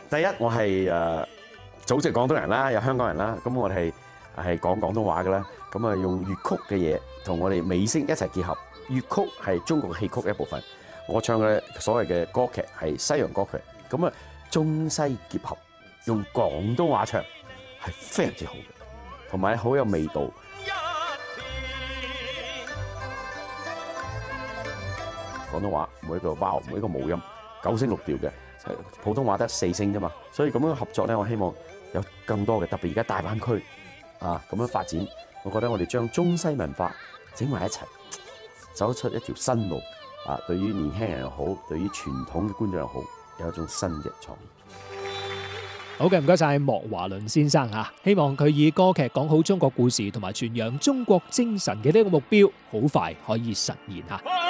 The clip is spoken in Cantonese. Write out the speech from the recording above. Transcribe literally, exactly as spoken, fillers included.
第一，我係誒祖籍廣東人啦，有香港人啦，咁我哋係係講廣東話嘅啦，咁啊用粵曲嘅嘢同我哋美聲一齊結合。粵曲係中國嘅戲曲嘅一部分，我唱嘅所謂嘅歌劇係西洋歌劇，咁啊中西結合，用廣東話唱係非常之好嘅，同埋好有味道。廣東話每一個 vowel 每一個母音九聲六調嘅，普通話得四聲啫嘛，所以咁樣合作咧，我希望有更多嘅，特別而家大灣區啊咁樣發展，我覺得我哋將中西文化整埋一齊，走出一條新路啊！對於年輕人又好，對於傳統嘅觀眾又好，有一種新嘅創意。 好嘅，唔該晒莫華倫先生嚇，希望佢以歌劇講好中國故事同埋傳揚中國精神嘅呢個目標，好快可以實現嚇。